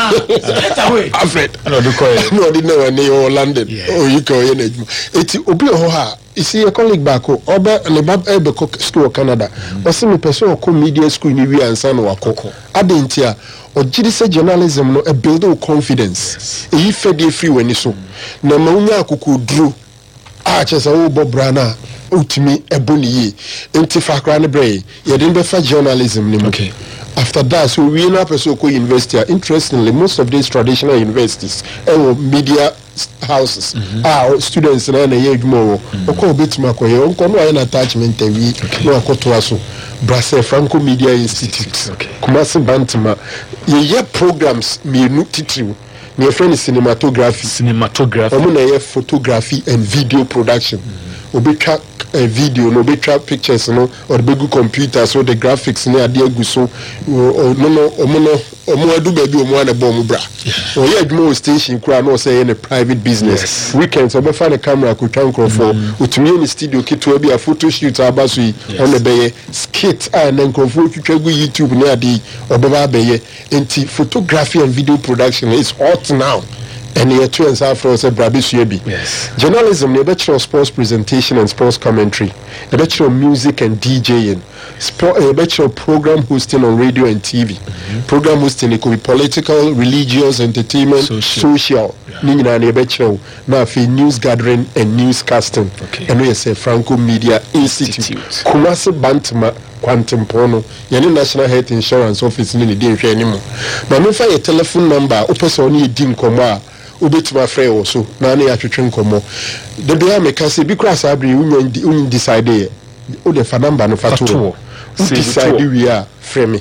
Alfred no dey know any London you go ye na eti obi ho ha you see a colleague back oba le bab ebe school Canada wasi me person ko media school ni wi ansa no wakoko adentia o gidi say journalism no e build confidence e fede free wani so na ma unya akoko duro a chesa wo bobrana utimi eboni yi enti fakra ne bre ye den be fa journalism ni mu okay. After that, so we na person ko university. Interestingly, most of these traditional universities and media houses students na ye adwuma wo ko betima ko ye onko no an attachment we no akoto aso Brase Franco Media Institute Kumasi Bantama ye programs me nu titiri my friend is cinematography omo na ye photography and video production obetwa video no betwa pictures no or begu computer so the graphics ne ade aguso no omo adu ba bi omo na bom bra o ye adwuma station kura no say in a private business weekends omo fa the camera ko twa nkrofo utumi ni studio kitu bi a photo shoot abaso yi on the beye skit and nkrofo twitwa gu YouTube ne ade obeba beye enti photography and video production is hot now. And here two and half for yes. Journalism, the bachelor sports presentation and sports commentary, the bachelor music and DJing, a bachelor program hosting on radio and TV. Program hosting, it could be political, religious, entertainment, social. Nina a bachelor now for news gathering and newscasting. And we say Franco Media Institute. Kumasi Bantama Quantum Pono, yani National Health Insurance Office in the day anymore. But if I a telephone number, opposite dim koma. Ubetima frɛ wo so na ne atwetwe nkomo de bia me ka se bi kra sa abri un decide o de fa number no fa to decide we are frɛ me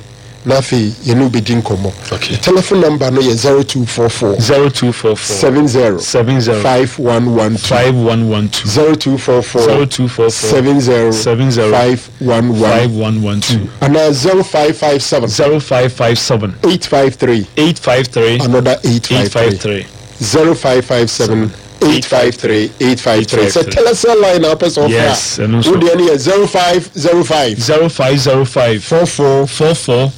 na fe ye no be din komo. Okay. The telephone number no ye 0244 70 5112 0244 70 5112 and 0557 853 another 853 0557 853 so tell us a line up as of yes and also 0505 44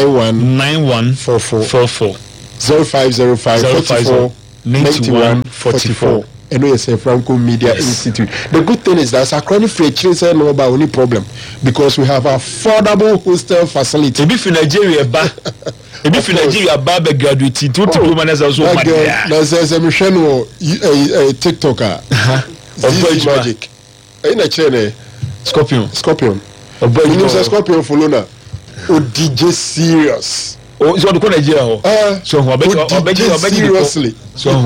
91 44 0505 44 91 44 and we say Franco Media Institute. The good thing is that Sakrani free say no about any problem because we have affordable hostel facility. If in Nigeria if in Nigeria Baba graduate to woman as also mad. There's a mission or a TikToker. Of magic. In a chain Scorpion. You know Scorpion for Luna. O DJ serious. Oh, so the Nigeria. So seriously. So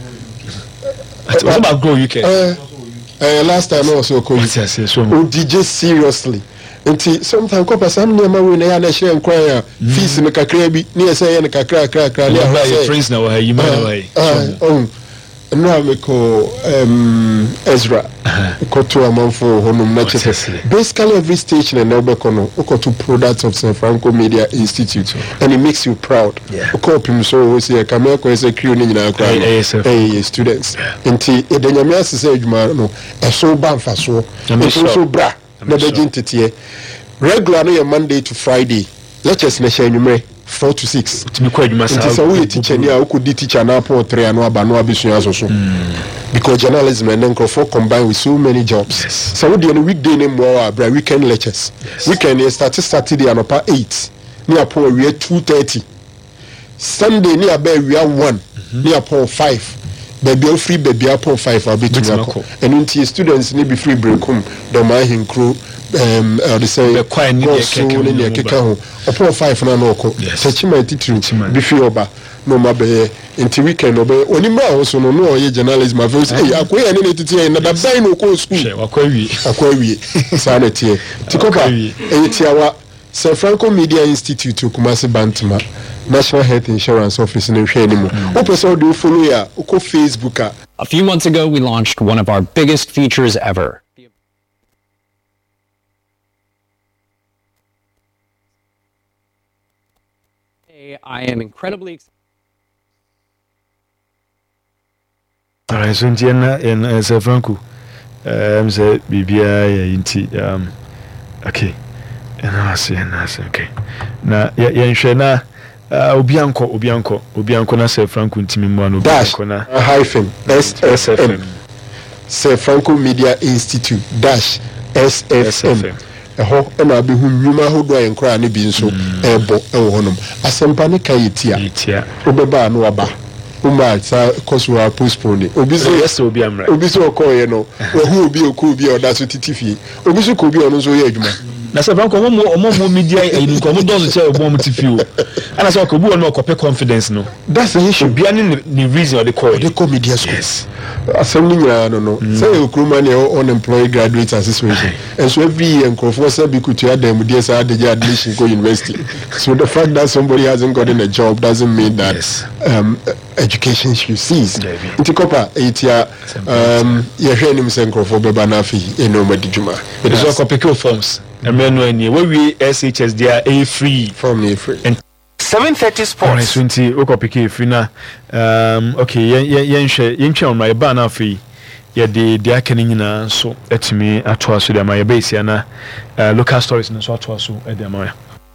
what about Go UK? Last time also called DJ seriously. Until sometimes copper some near my way na share inquire fees in the kakra bi near say na kakra friends now you man no me ko Ezra ko to among for honum na basically every station and Elbeko no ko to products of San Franco Media Institute and it makes you proud ko pim so we say camera ko say crew ni nyina akra students nti edanyame asese adwuma no eso ba mfa so so bra na begin titie regular no Monday to Friday lectures na share numere 4 to 6 nti so we teacher ni a ko di teacher na po 3 anu aba no abesua so because journalism and then combined with so many jobs so we the weekday name more weekend lectures weekend start Saturday and up 8 ni apo we 2:30 Sunday ni aba we 1 ni apo 5 baby free baby apo 5 abetu and until students ni be free break home the man hin crew they say the quiet ni keka ho apo 5 na no ko techima titiri be free oba no mabe until weekend oba onimra also no ye journalism afi say akoya ni titi na da bai no ko school akwawie sanity tikopa etiawa San Franco Media Institute Kumasi Bantama National Health Insurance Office in Shenimu. Do follow ya uko Facebook. A few months ago, we launched one of our biggest features ever. I am incredibly excited. All right, so in San Franco, say Bibia inti okay. And I say okay. Na yenhwe na obianko na San Franco ntimi mu anu obianko na hyphen SFM San Franco Media Institute dash SFM eho na be hu nwuma hodo ayenkra ne bi nso ebo ewo honom asempa ne kan yitia obeba na waba uma sa koswa postpone obiso yes obi amra obiso okoye no ohu obi okobi odaso titifie obiso kobi ono so ye adwuma na San Franco mo media nko mo don che mo mo tifio ana so ko bu won ko confidence no that's the issue bia ni reason they call media schools assembly no say okruma ne unemployed graduates association and so every year nko say be kutu adam dey say dey admission go university so the fact that somebody hasn't gotten a job doesn't mean that education should cease ntikopa etia ye hwe nim say nkrofo beba na afi enomadi djuma it is all copy forms and we SHS they are a free from a free and 7:30 sports 20 okopike free na okay yenhwe on my ba na free ye de akene nyina so etimi ato aso de my base na local stories no so ato aso e de ma.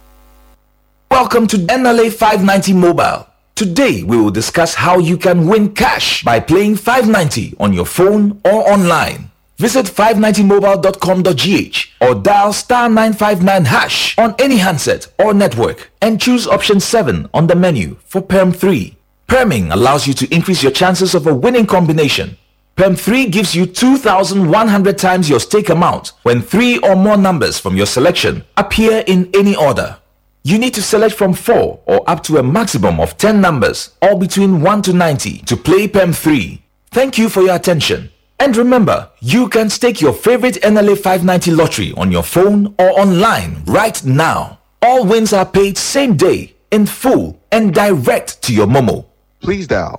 Welcome to NLA 590 Mobile. Today we will discuss how you can win cash by playing 590 on your phone or online. Visit 590mobile.com.gh or dial *959# on any handset or network and choose option 7 on the menu for Perm 3. Perming allows you to increase your chances of a winning combination. Perm 3 gives you 2,100 times your stake amount when 3 or more numbers from your selection appear in any order. You need to select from 4 or up to a maximum of 10 numbers, all between 1 to 90, to play Perm 3. Thank you for your attention. And remember, you can stake your favorite NLA 590 lottery on your phone or online right now. All wins are paid same day, in full, and direct to your Momo. Please dial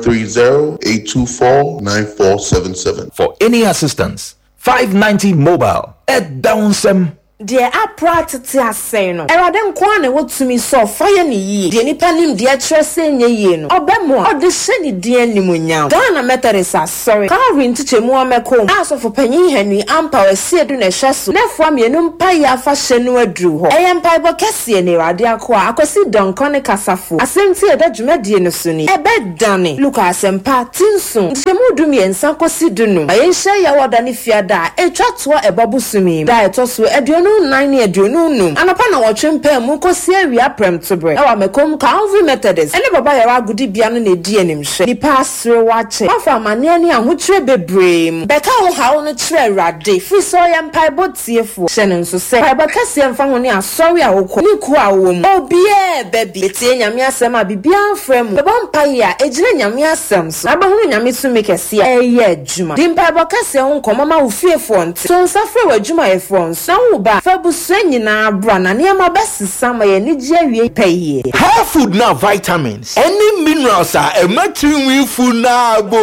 030-824-9477. For any assistance, 590 Mobile at Downsem. Dear apratity asay no erade nkwa na wotumi so fire ne yi de nipa nim de atrese nye yi no obemo ode hye de animunya Ghana Methodist sorry Calvin tichemu ameko aso for panyin hani ampa wase edu na hyeso na fo amienu mpa ya fa hye no aduru ho eyempa ibo kese ne erade akwa akosi donkone kasafo asenti eda dwumadie no so ni ebe dane luka asempa tinsun tichemu dumi ensa kosi dunu ayenhye ya woda ne fiada etwa to ebobusumi da etoso eduonu 9 eduonu num anapa na wochempa mu kosi awia prem tobre e wa mekom Calvin Methodist ene baba ya agudi bia no na di animhye ni pasre wache afa mane ne ahotre bebrem beka ho hawo no kire awrade fi so ya mpai botiefo hye nso se baba kase mfa ho ne asori awokọ ni ku awom obie bebi tie nyame asem a bibia frem baba mpai ya ejire nyame asem so aba ho nyame sumi kese ya eye adwuma di mpai baba kase ho nkomama wo fiefo nti so nsafre wa adwuma ye fons na wo ba fabu nyina abra na niam abesisa ma ye ni je awie peye hair food na vitamins any minerals are ematri food na go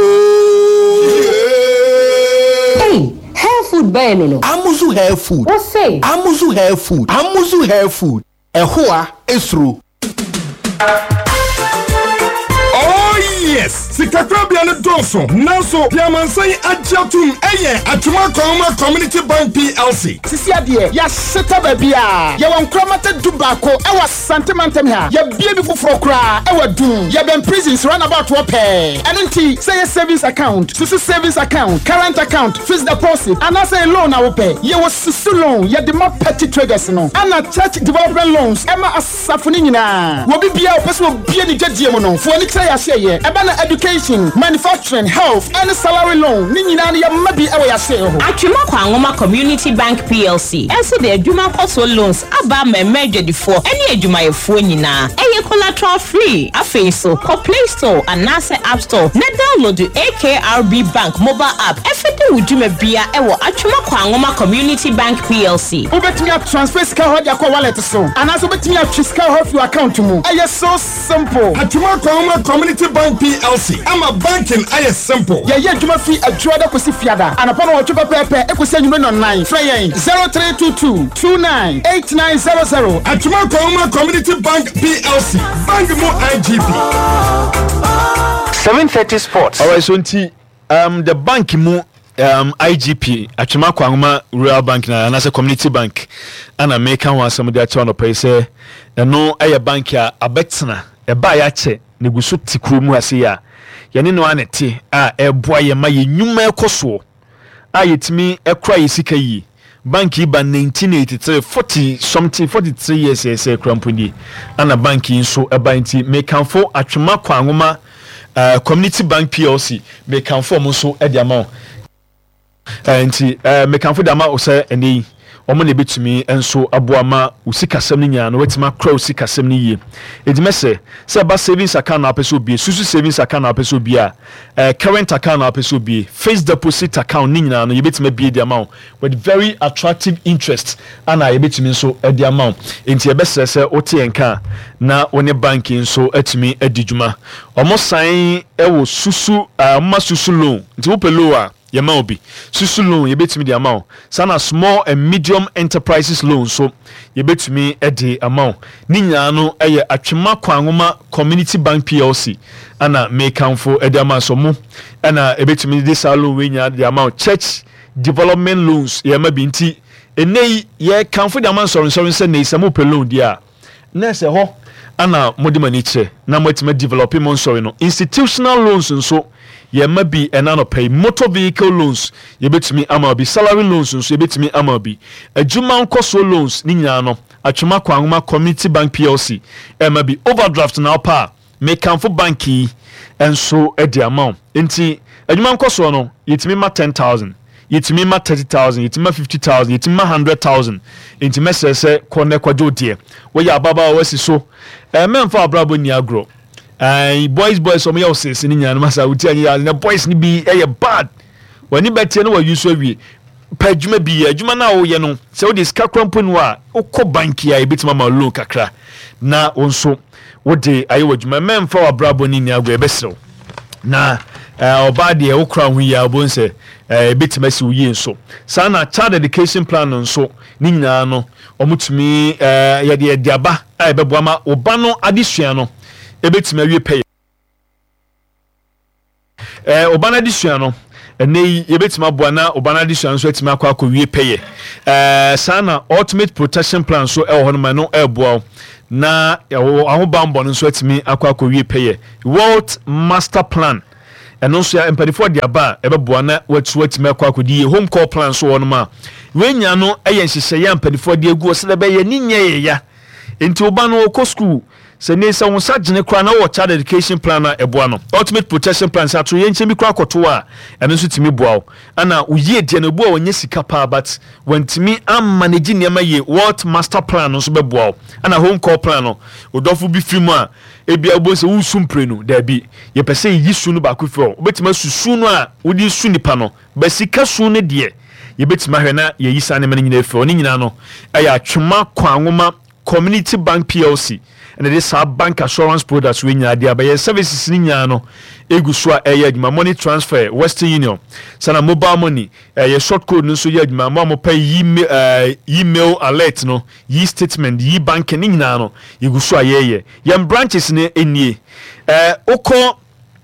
hey hair food buy no Amuzu hair food what say Amuzu hair food ehoa esro. Yes, Sikakrabia no Donson. Nanso, Piamansay Adjatum Eye, Atuma Koma Community Bank PLC. Sisi adie, ya seta babia. Ya wankramate dubako, ewa sentimentem ha. Ya beautiful frokra, ewa dum. Ya ben prisons run about wape. Anunti, say savings account, susu savings account, current account, fixed deposit, and I say loan awope. Ya was susu loan, ya de more petty traders no. Ana church development loans, Emma asafuni nyina. Wobi bia opese wo bia ni gye no. For any say ya share education, manufacturing, health, and salary loan. Nina ya mabi ewa ya se ho. Atwema kwa ngoma Community Bank PLC. Enso de adwuma koso loans aba memmeje difo. Eni adwuma yefo nyina. Eye collateral free. Afei so ko Play Store and Nasa App Store. Na download the AKRB Bank mobile app. Efede wudwuma bia ewo atwema kwa ngoma Community Bank PLC. Obetimi transfer ska ho dia kwa wallet so. Anaso obetimi atwiska ho fi account mu. Eye so simple. Atwema kwa ngoma Community Bank PLC. I'm a banking I simple. Yeah, juma fi adwoda kosi fiada. Anapona wachupa pepe ekosi anyume no 9. Frey 0322298900. Atuma Koma Community Bank PLC. Bank mo IGP. 730 Sports. Alright, so the bank mu IGP Atuma Kwangma Rural Bank na anase Community Bank ana make one some dey turn up say no aye bank ya abetna e ba ya che negusu tikuru mu ase ya yene no anete a eboa ye ma ye nwuma ekoso a yetimi ekra yesika yi banki ba 1983 43 years ese krampuni ana banki nso eba nti mekanfo Atwema Kwangoma Community Bank PLC mekanfo mo so e dia ma nti mekanfo dia ma o se eni omo ne betumi enso aboama usikasem ni nya no wetima kra usikasem ni ye edimese se ba savings account na peso bi susu savings account na peso bi a current account na peso bi fixed deposit account ni nya no ye betime bi the amount with very attractive interest ana ye betumi nso e the amount enti ye bese se ote enka na one banking nso atumi adijuma omo san e wo susu ma susu loan nti wo pelo a yema obi susu loan ye betumi the amount sana small and medium enterprises loan so ye betumi e the amount ni nyina no eye Atwema Kwangoma Community Bank PLC ana mekanfo e the amount so mu ana e betumi this loan we nya the amount church development loans ye ma bi nti enei ye kanfo the amount sorry say nei se mo pe loan dia na se ho ana modimani che na motima developing mon sorry no institutional loans nso ye ma bi enano pay motor vehicle loans ye betumi ama bi salary loans nso ye betumi ama bi adwuma nkoso loans ni nyina no Atwema Kwangoma Community Bank PLC e ma bi overdraft na pa mekanfo banki enso e di amount enti adwuma nkoso no yetimi ma 10,000 yetimi ma 30,000 yetimi ma 50,000 yetimi ma 100,000 enti mesese kone kwajo die we ya baba wasi so memfa abrabo ni agro boys some you say ni nyana masa uti anya na boys ni bi bad wani betie no wa use wi pa dwuma bi dwuma na wo ye no se wo dis kakra mpo no a ukọ bank ya ebitima ma loan kakra na wonso wo de ayi wo dwuma memfa wa brabo ni agwo ebesew na oba de wo kra hu ya obonse ebitima si wo yi nso sa na child education plan nso ni nyina no omutumi ye de diaba ebeboa ma oba no adesua no ebetima wie pay oba na adesua no ene yebetima boa na oba na adesua nso etima akwa wie pay sa na ultimate protection plan so ho no ma no eboa na aho bambo nso etimi akwa wie pay world master plan eno so ya empadifo diaba ebeboa na watu etimi akwa di home call plan so wono ma wenya no eye nhihye ya empadifo di egu se be ye ninye ya enti oba no ko school se ne se wonsa gene kra na wo child education plan na eboa no ultimate protection plan sa to ye nchemi kra koto a eno so timi boa ana uye de na boa wonye sika pa but wantimi am manage ne ma ye world master plan no so be boa ana home call plan no odofo bi fimu a ebia obo se wusumpre no da bi ye pese yi su no ba ku fo obetima susu no a wodi su nipa no ba sika su ne de ye betima hwe na ye yisa ne mane nyina fo ne nyina no aya twema kwanwoma community bank plc and it is our bank assurance products we nya dia ba services ni nya no egu so a adwuma money transfer Western Union sana mobile money ye short code no so ye adwuma mo pay email alert no yi statement yi bank ni nya no egu so a ye yam branches ne enie oko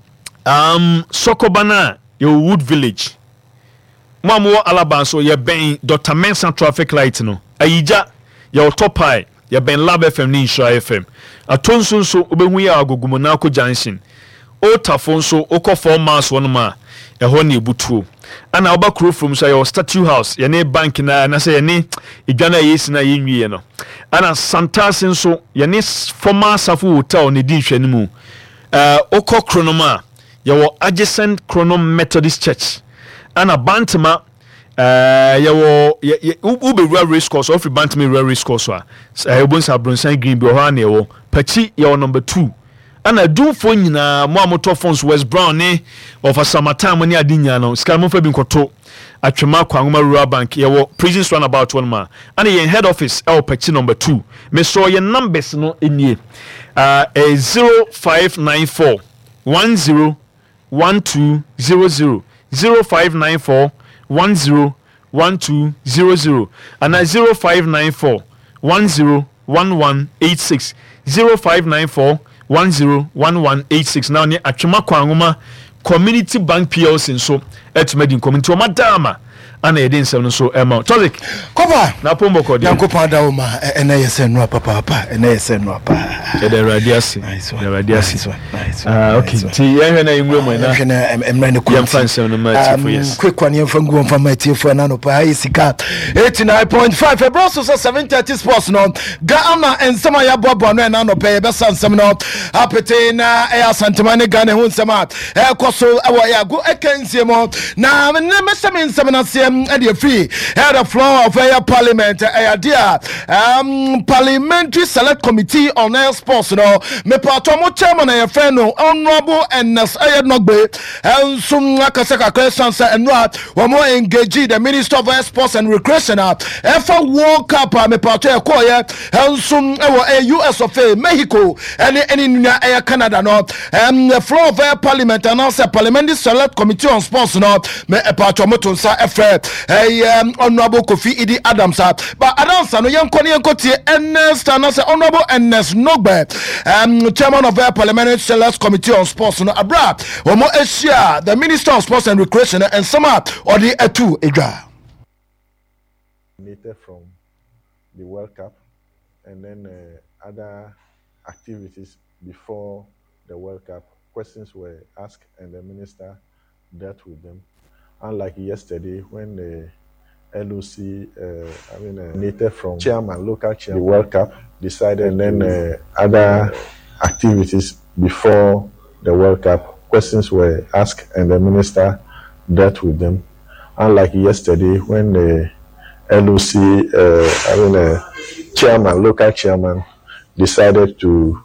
Sokobana your Wood Village Mamo Alaban so ye ben Dr. Mensa traffic light no ayija your top high ye ben Lab FM ni Insha FM atonso so obehu ya agogumo na ko junction o tafon so okọ 4 miles one ma eho na ebutuo ana oba kro from so your statue house ye ne bank na say ye ne edwana yesi na ye nwie no ana santasin so ye ne former Safu hotel ne di hwanimu okọ kronoma ye wo adjacent Chronom Methodist Church ana bantama yawo ubewura race course of bantama race course a ebonsa bronsan green bi ho na yawo pachi yawo number 2 ana dumfo nyina mo amoto phones West Brown ne of Summertime ne adinya no ska mo fa bi nkoto atwema kwangoma rural bank yawo prisons run about one ma ana yen head office pachi number 2 me so your numbers no enie 0594 10 1200 0594 101200 and 0594 101186 0594 101186 now ne atwema kwangoma community bank plc so etumedi community o madama ana yedin sem no so ema topic koba na pombo kodi yanko pada o ma ena yesen no papa ena yesen no pa the radiasi the radiasi okay ti yenhwe na yimwe mo na emra ne ko yam fansem no ma ti for yes quick one yam fangu on ma ti for na no pa isika 89.5 ebroso so 730 sports no Ghana ensema ya bobo no na no pa be sansem no apete na e asantemane Ghana hu nsema e koso e ya go ekensie mo na me mesem nsem na at the free head of floor of parliament parliamentary select committee on air sports no me patomo chairman e friend no honorable Ernest Ayednogbe and some akasaka questions and what we more engage the minister of air sports and recreation efa World Cup me pato e koye and some US of Mexico and any Canada no the floor of parliament and also parliamentary select committee on sports no me patomo tonsa honorable Kofi Idi Adams but Adams no yenkoti Ernest and honorable Ernest Nogbe chairman of the parliamentary select committee on sports no abra omo Asia the minister of sports and recreation and sama or the etu edwa from the World Cup and then other activities before the World Cup questions were asked and the minister dealt with them. Unlike yesterday, when the LOC, native from chairman, local chairman, the World Cup decided, and then other activities before the World Cup, questions were asked, and the minister dealt with them. Unlike yesterday, when the LOC, chairman, local chairman, decided to,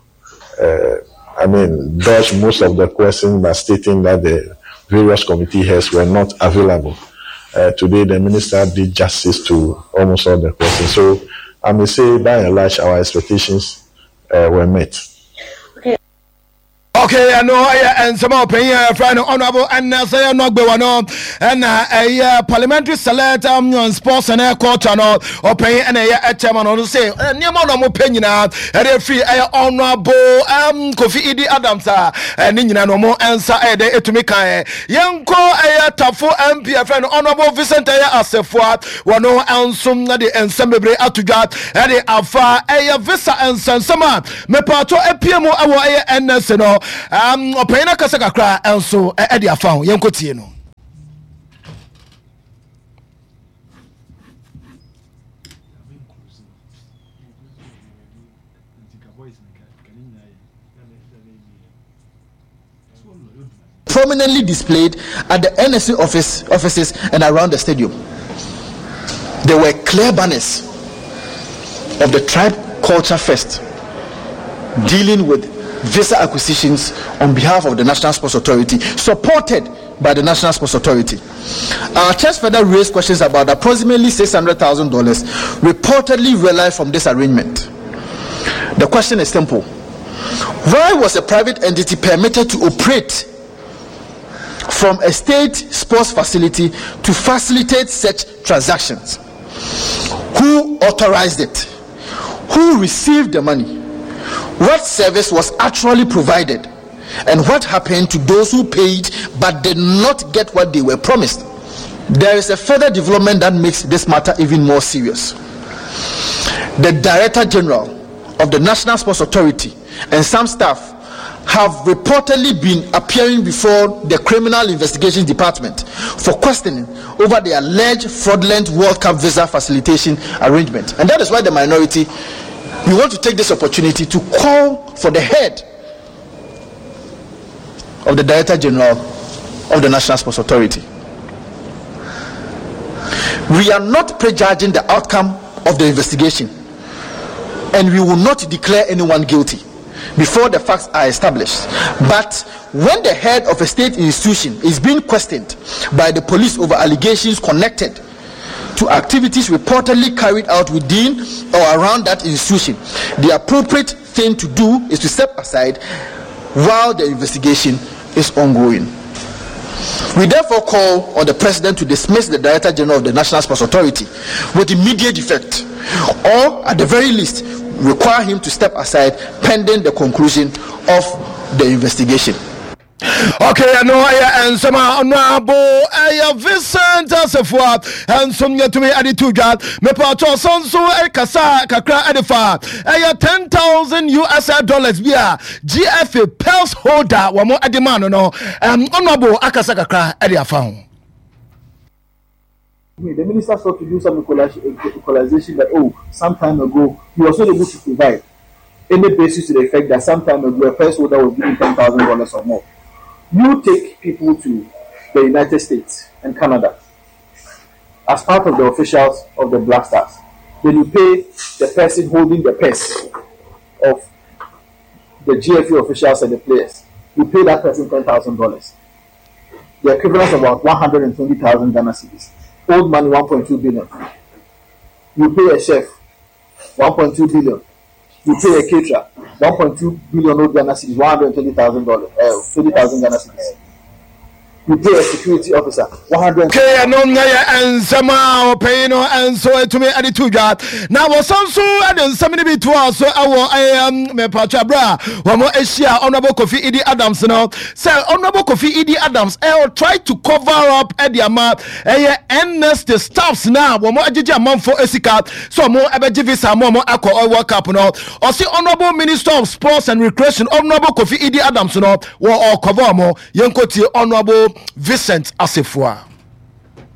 dodge most of the questions by stating that the various committee heads were not available. today the minister did justice to almost all the questions. So I may say, by and large, our expectations were met. Okay, I know, and some opinion, friend, honorable, and say not be one and a parliamentary select sports and air court channel, or pay and a chairman on say, near my opinion, and a free honorable Kofi Idi Adams, and in no more answer to make a young call a Tafu MP, friend, honorable Vincent Asefua, one answer the ensemble at to God, and the Alpha, a visa and Sansama, Mepato, a PMO, our and Seno. Opena Kasakakra and so Eddie found Yankotino. Prominently displayed at the NSC offices and around the stadium. There were clear banners of the Tribe Culture Fest dealing with visa acquisitions on behalf of the National Sports Authority, supported by the National Sports Authority. Our church further raised questions about approximately $600,000 reportedly realized from this arrangement. The question is simple. Why was a private entity permitted to operate from a state sports facility to facilitate such transactions? Who authorized it? Who received the money? What service was actually provided, and what happened to those who paid but did not get what they were promised? There is a further development that makes this matter even more serious. The Director General of the National Sports Authority and some staff have reportedly been appearing before the Criminal Investigations Department for questioning over the alleged fraudulent World Cup visa facilitation arrangement. And that is why the minority, we want to take this opportunity to call for the head of the Director General of the National Sports Authority. We are not prejudging the outcome of the investigation, and we will not declare anyone guilty before the facts are established. But when the head of a state institution is being questioned by the police over allegations connected to activities reportedly carried out within or around that institution, the appropriate thing to do is to step aside while the investigation is ongoing. We therefore call on the President to dismiss the Director General of the National Sports Authority with immediate effect, or at the very least require him to step aside pending the conclusion of the investigation. Okay, I know I and some honorable Vincent Asefua and some to me added to God. Me pato sonso kasa kakra edifa. 10,000 US dollars via GFA pulse holder wa mo adimano no. Honorable akasa kakra edifa. The minister sought to do some equalization that some time ago he was not able to provide any basis to the effect that some time ago a pulse holder was given $10,000 or more. You take people to the United States and Canada as part of the officials of the Black Stars. Then you pay the person holding the purse of the GFA officials and the players. You pay that person $10,000. The equivalent of about 120,000 Ghana cedis. Old money 1.2 billion. You pay a chef 1.2 billion. You pay a caterer 1.2 billion old Ghana cedis, $120,000, 20,000 Ghana cedis. You pay a security officer 100. Okay, no, and somehow paying and so to me at the two yard. Now was also and some many bit was so I am me pachabra. One more Asia Honorable Kofi Idi Adams now. Say Honorable Kofi Idi Adams try to cover up at the amount NS the staffs now. One more Ajija month for Esika. So more Abajivisa more Aqua World Cup now. Or see Honorable Minister of Sports and Recreation Honorable Kofi Idi Adams now. Or cover more Yankoti Honorable Vincent Asefua.